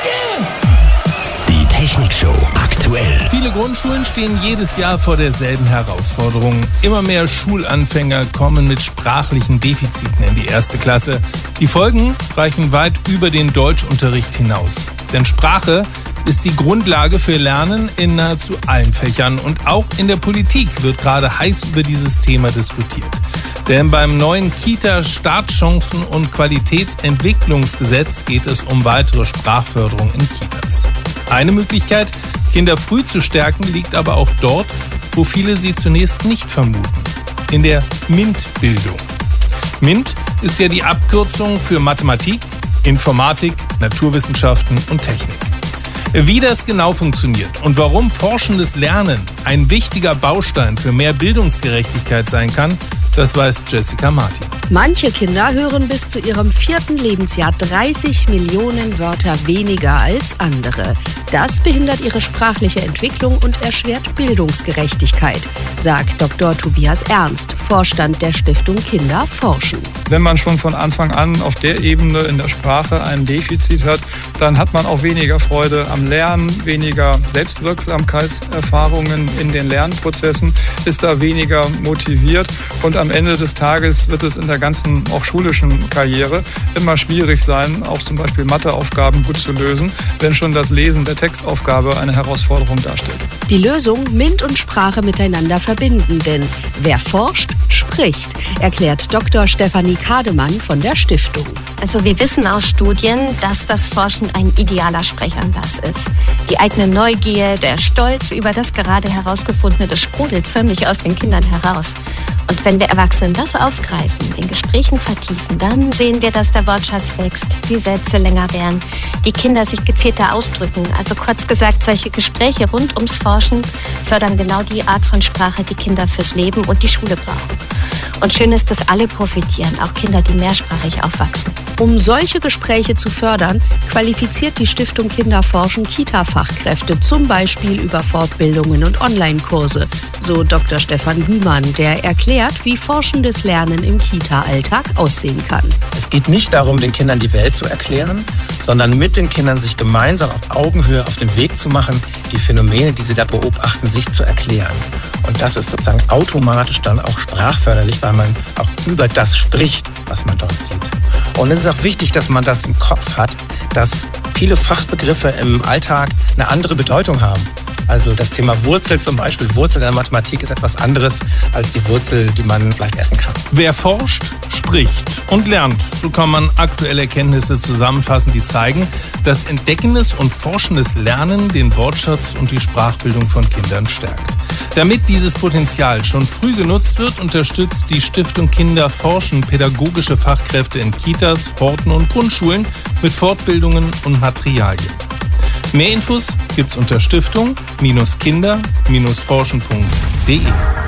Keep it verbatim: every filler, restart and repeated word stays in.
Die Technikshow aktuell. Viele Grundschulen stehen jedes Jahr vor derselben Herausforderung. Immer mehr Schulanfänger kommen mit sprachlichen Defiziten in die erste Klasse. Die Folgen reichen weit über den Deutschunterricht hinaus. Denn Sprache ist die Grundlage für Lernen in nahezu allen Fächern. Und auch in der Politik wird gerade heiß über dieses Thema diskutiert. Denn beim neuen Kita-Startchancen- und Qualitätsentwicklungsgesetz geht es um weitere Sprachförderung in Kitas. Eine Möglichkeit, Kinder früh zu stärken, liegt aber auch dort, wo viele sie zunächst nicht vermuten: in der MINT-Bildung. MINT ist ja die Abkürzung für Mathematik, Informatik, Naturwissenschaften und Technik. Wie das genau funktioniert und warum forschendes Lernen ein wichtiger Baustein für mehr Bildungsgerechtigkeit sein kann, das weiß Jessica Martin. Manche Kinder hören bis zu ihrem vierten Lebensjahr dreißig Millionen Wörter weniger als andere. Das behindert ihre sprachliche Entwicklung und erschwert Bildungsgerechtigkeit, sagt Doktor Tobias Ernst, Vorstand der Stiftung Kinder forschen. Wenn man schon von Anfang an auf der Ebene in der Sprache ein Defizit hat, dann hat man auch weniger Freude am Lernen, weniger Selbstwirksamkeitserfahrungen in den Lernprozessen, ist da weniger motiviert und am Ende des Tages wird es in der ganzen, auch schulischen Karriere immer schwierig sein, auch zum Beispiel Matheaufgaben gut zu lösen, wenn schon das Lesen der Textaufgabe eine Herausforderung darstellt. Die Lösung: MINT und Sprache miteinander verbinden, denn wer forscht, spricht, erklärt Doktor Stefanie Kademann von der Stiftung. Also wir wissen aus Studien, dass das Forschen ein idealer Sprechanlass ist. Die eigene Neugier, der Stolz über das gerade herausgefundene, das sprudelt förmlich aus den Kindern heraus. Und wenn wir Erwachsenen das aufgreifen, in Gesprächen vertiefen, dann sehen wir, dass der Wortschatz wächst, die Sätze länger werden, die Kinder sich gezielter ausdrücken. Also kurz gesagt, solche Gespräche rund ums Forschen fördern genau die Art von Sprache, die Kinder fürs Leben und die Schule brauchen. Und schön ist, dass alle profitieren, auch Kinder, die mehrsprachig aufwachsen. Um solche Gespräche zu fördern, qualifiziert die Stiftung Kinder forschen Kita-Fachkräfte, zum Beispiel über Fortbildungen und Online-Kurse, so Doktor Stefan Gümann, der erklärt, wie forschendes Lernen im Kita-Alltag aussehen kann. Es geht nicht darum, den Kindern die Welt zu erklären, sondern mit den Kindern sich gemeinsam auf Augenhöhe auf den Weg zu machen, die Phänomene, die sie da beobachten, sich zu erklären. Und das ist sozusagen automatisch dann auch sprachförderlich, weil man auch über das spricht, was man dort sieht. Und es ist auch wichtig, dass man das im Kopf hat, dass viele Fachbegriffe im Alltag eine andere Bedeutung haben. Also das Thema Wurzel zum Beispiel, Wurzel in der Mathematik ist etwas anderes als die Wurzel, die man vielleicht essen kann. Wer forscht, spricht und lernt. So kann man aktuelle Erkenntnisse zusammenfassen, die zeigen, dass entdeckendes und forschendes Lernen den Wortschatz und die Sprachbildung von Kindern stärkt. Damit dieses Potenzial schon früh genutzt wird, unterstützt die Stiftung Kinder forschen pädagogische Fachkräfte in Kitas, Horten und Grundschulen mit Fortbildungen und Materialien. Mehr Infos gibt's unter stiftung Kinder forschen punkt de.